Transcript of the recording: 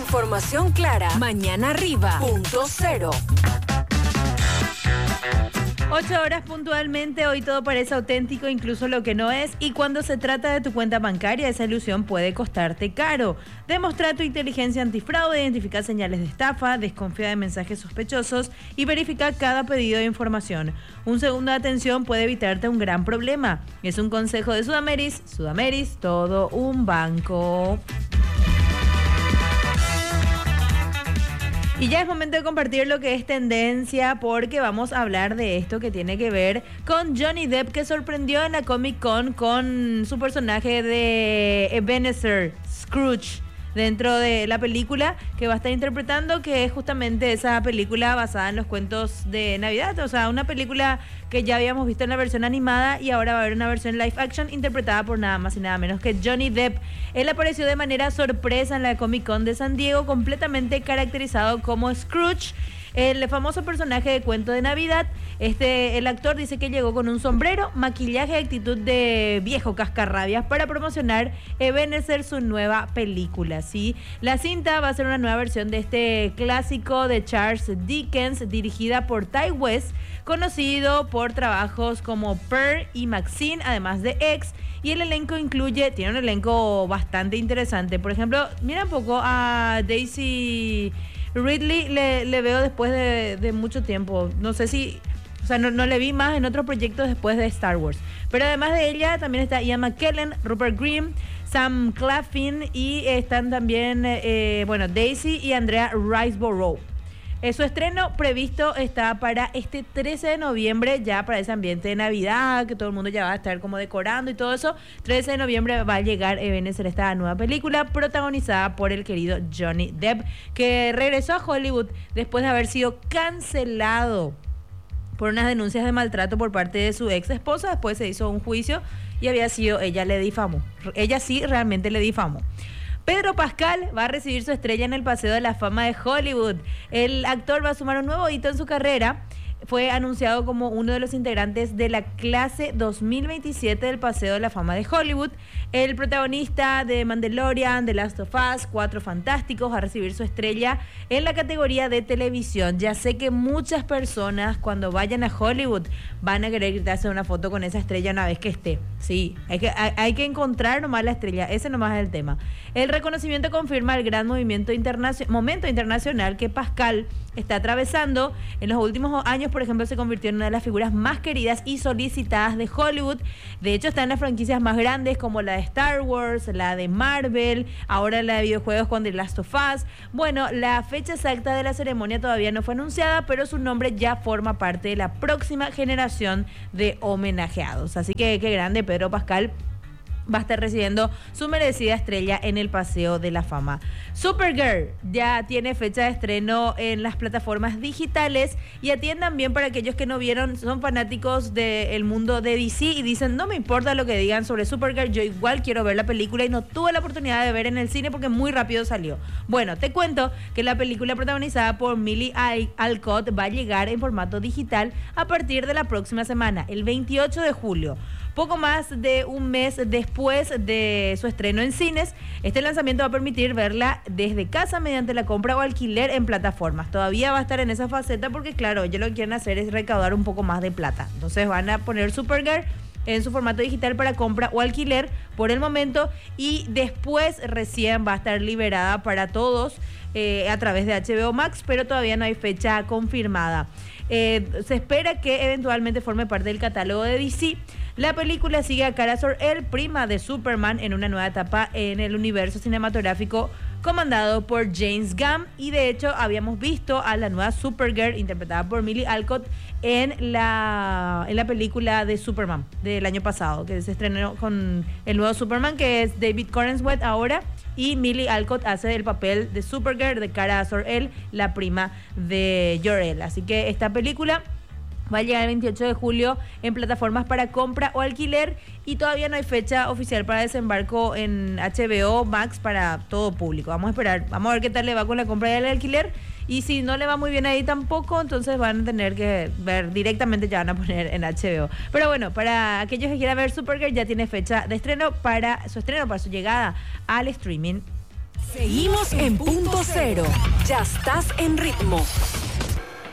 Información clara. Mañana arriba. Punto cero. 8 horas puntualmente, hoy todo parece auténtico, incluso lo que no es, y cuando se trata de tu cuenta bancaria, esa ilusión puede costarte caro. Demostra tu inteligencia antifraude, identifica señales de estafa, desconfía de mensajes sospechosos y verifica cada pedido de información. Un segundo de atención puede evitarte un gran problema. Es un consejo de Sudameris. Sudameris, todo un banco. Y ya es momento de compartir lo que es tendencia, porque vamos a hablar de esto que tiene que ver con Johnny Depp, que sorprendió en la Comic Con con su personaje de Ebenezer Scrooge dentro de la película que va a estar interpretando, que es justamente esa película basada en los cuentos de Navidad. O sea, una película que ya habíamos visto en la versión animada y ahora va a haber una versión live action interpretada por nada más y nada menos que Johnny Depp. Él apareció de manera sorpresa en la Comic Con de San Diego, completamente caracterizado como Scrooge, el famoso personaje de cuento de Navidad. El actor dice que llegó con un sombrero, maquillaje y actitud de viejo cascarrabias para promocionar Ebenezer, su nueva película, ¿sí? La cinta va a ser una nueva versión de este clásico de Charles Dickens, dirigida por Ty West, conocido por trabajos como Pearl y Maxine, además de X. Y el elenco tiene un elenco bastante interesante. Por ejemplo, mira un poco a Daisy Ridley, le veo después de mucho tiempo. No sé si... O sea, no le vi más en otros proyectos después de Star Wars. Pero además de ella, también está Ian McKellen, Rupert Grint, Sam Claflin y están también, Daisy y Andrea Riseborough. Su estreno previsto está para este 13 de noviembre, ya para ese ambiente de Navidad, que todo el mundo ya va a estar como decorando y todo eso. 13 de noviembre va a llegar Ebenezer, esta nueva película protagonizada por el querido Johnny Depp, que regresó a Hollywood después de haber sido cancelado por unas denuncias de maltrato por parte de su ex esposa. Después se hizo un juicio y ella le difamó. Ella sí realmente le difamó. Pedro Pascal va a recibir su estrella en el Paseo de la Fama de Hollywood. El actor va a sumar un nuevo hito en su carrera. Fue anunciado como uno de los integrantes de la clase 2027 del Paseo de la Fama de Hollywood. El protagonista de Mandalorian, The Last of Us, Cuatro Fantásticos, va a recibir su estrella en la categoría de televisión. Ya sé que muchas personas cuando vayan a Hollywood van a querer quitarse una foto con esa estrella una vez que esté. Sí, hay que encontrar nomás la estrella, ese nomás es el tema. El reconocimiento confirma el gran momento internacional que Pascal está atravesando. En los últimos años, por ejemplo, se convirtió en una de las figuras más queridas y solicitadas de Hollywood. De hecho, está en las franquicias más grandes como la de Star Wars, la de Marvel, ahora la de videojuegos con The Last of Us. Bueno, la fecha exacta de la ceremonia todavía no fue anunciada, pero su nombre ya forma parte de la próxima generación de homenajeados. Así que qué grande, Pedro Pascal va a estar recibiendo su merecida estrella en el Paseo de la Fama. Supergirl ya tiene fecha de estreno en las plataformas digitales, y atiendan bien para aquellos que no vieron, son fanáticos del mundo de DC y dicen, no me importa lo que digan sobre Supergirl, yo igual quiero ver la película y no tuve la oportunidad de ver en el cine porque muy rápido salió. Bueno, te cuento que la película protagonizada por Millie Alcott va a llegar en formato digital a partir de la próxima semana, el 28 de julio. Poco más de un mes después de su estreno en cines, este lanzamiento va a permitir verla desde casa mediante la compra o alquiler en plataformas. Todavía va a estar en esa faceta porque, claro, ellos lo que quieren hacer es recaudar un poco más de plata. Entonces van a poner Supergirl en su formato digital para compra o alquiler por el momento, y después recién va a estar liberada para todos a través de HBO Max, pero todavía no hay fecha confirmada. Se espera que eventualmente forme parte del catálogo de DC. La película sigue a Kara Zor-El, prima de Superman, en una nueva etapa en el universo cinematográfico comandado por James Gunn, y de hecho habíamos visto a la nueva Supergirl interpretada por Millie Alcott en la película de Superman del año pasado, que se estrenó con el nuevo Superman, que es David Corenswet ahora, y Millie Alcott hace el papel de Supergirl, de Kara Zor-El, la prima de Jor-El. Así que esta película va a llegar el 28 de julio en plataformas para compra o alquiler, y todavía no hay fecha oficial para desembarco en HBO Max para todo público. Vamos a esperar, vamos a ver qué tal le va con la compra y el alquiler, y si no le va muy bien ahí tampoco, entonces van a tener que ver directamente, ya van a poner en HBO. Pero bueno, para aquellos que quieran ver Supergirl, ya tiene fecha de estreno para su llegada al streaming Seguimos en punto cero. Ya estás en ritmo.